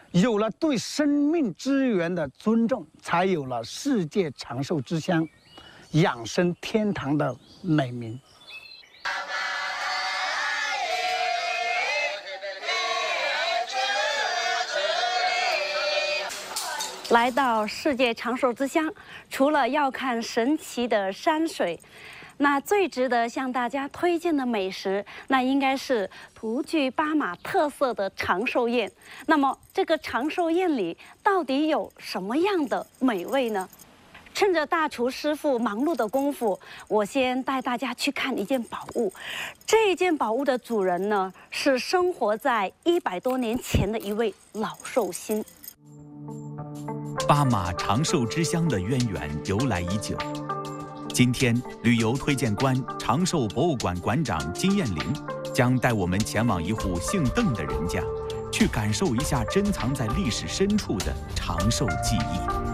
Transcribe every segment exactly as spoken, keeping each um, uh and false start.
有了对生命资源的尊重，才有了世界长寿之乡、养生天堂的美名。 来到世界长寿之乡，除了要看神奇的山水，那最值得向大家推荐的美食，那应该是独具巴马特色的长寿宴。那么，这个长寿宴里到底有什么样的美味呢？趁着大厨师傅忙碌的功夫，我先带大家去看一件宝物。这件宝物的主人呢，是生活在一百多年前的一位老寿星。 巴马长寿之乡的渊源由来已久。今天，旅游推荐官、长寿博物馆馆长金燕玲将带我们前往一户姓邓的人家，去感受一下珍藏在历史深处的长寿记忆。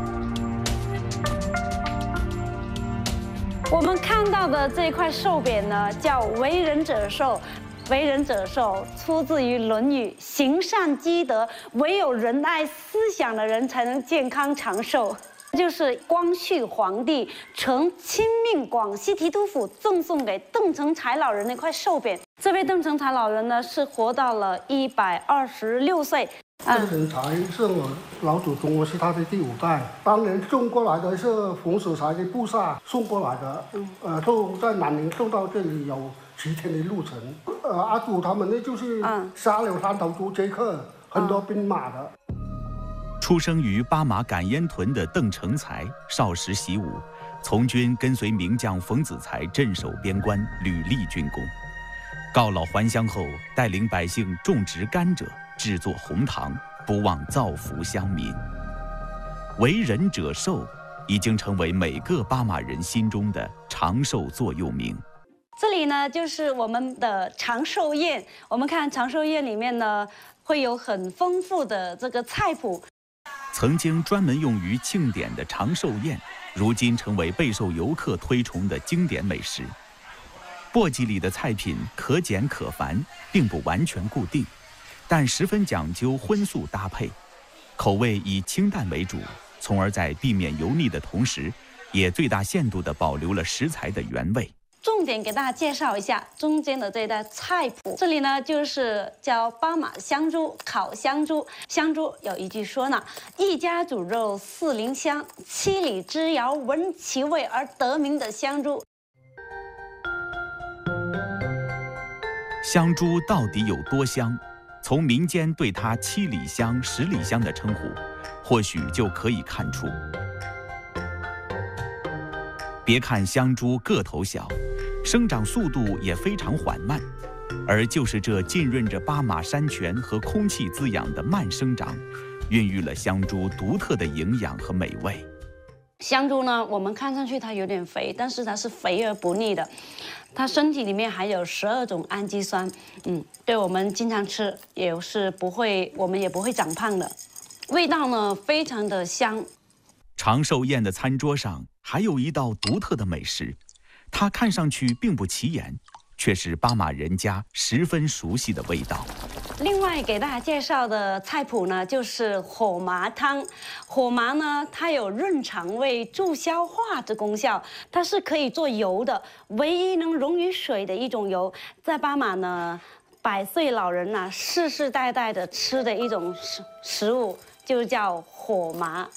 我们看到的这块寿匾呢，叫“为人者寿”。为人者寿出自于《论语》，行善积德，唯有仁爱思想的人才能健康长寿。就是光绪皇帝承亲命广西提督府赠送给邓成才老人那块寿匾。这位邓成才老人呢，是活到了一百二十六岁。 邓成才是我老祖宗，我是他的第五代。当年送过来的是冯守才的部下送过来的，嗯、呃，从在南宁送到这里有七天的路程。呃，阿祖他们呢，就是杀了山头族杰克，嗯、很多兵马的。 出生于巴马赶烟屯的邓成才，少时习武，从军跟随名将冯子材镇守边关，屡立军功。告老还乡后，带领百姓种植甘蔗，制作红糖，不忘造福乡民。为人者寿，已经成为每个巴马人心中的长寿座右铭。 这里呢，就是我们的长寿宴。我们看长寿宴里面呢，会有很丰富的这个菜谱。 曾经专门用于庆典的长寿宴，如今成为备受游客推崇的经典美食。簸箕里的菜品可简可繁，并不完全固定，但十分讲究荤素搭配，口味以清淡为主，从而在避免油腻的同时，也最大限度地保留了食材的原味。 重点给大家介绍一下中间的这道菜谱。这里呢，就是叫巴马香猪烤香猪。香猪有一句说呢：“一家煮肉四邻香，七里之遥闻其味而得名的香猪。” 香猪到底有多香？从民间对它七里香、十里香的称呼，或许就可以看出。别看香猪个头小，生长速度也非常缓慢，而就是这浸润着巴马山泉和空气滋养的慢生长，孕育了香猪独特的营养和美味。 香猪呢，我们看上去它有点肥，但是它是肥而不腻的。它身体里面含有十二种氨基酸，嗯，对我们经常吃也是不会，我们也不会长胖的。味道呢，非常的香。 长寿宴的餐桌上还有一道独特的美食，它看上去并不起眼，却是巴马人家十分熟悉的味道。 另外给大家介绍的菜谱呢，就是火麻汤。火麻呢，它有润肠胃、助消化的功效，它是可以做油的，唯一能溶于水的一种油。在巴马呢，百岁老人呐、啊，世世代代的吃的一种食食物，就叫火麻。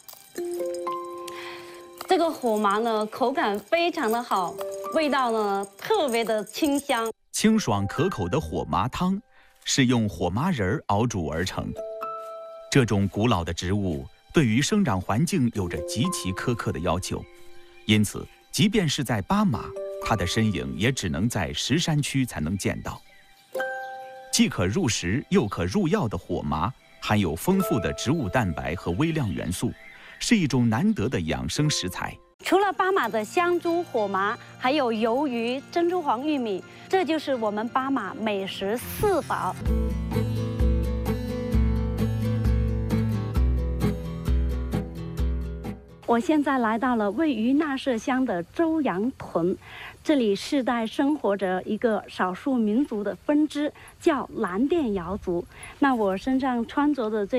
这个火麻呢，口感非常的好，味道呢特别的清香。 清爽可口的火麻汤是用火麻仁熬煮而成。这种古老的植物对于生长环境有着极其苛刻的要求，因此即便是在巴马，它的身影也只能在石山区才能见到。既可入食又可入药的火麻，含有丰富的植物蛋白和微量元素，是一种难得的养生食材。 除了巴马的香猪、火麻，还有鱿鱼、珍珠黄玉米，这就是我们巴马美食四宝。我现在来到了位于纳舍乡的周阳屯，这里世代生活着一个少数民族的分支，叫蓝靛瑶族。那我身上穿着的这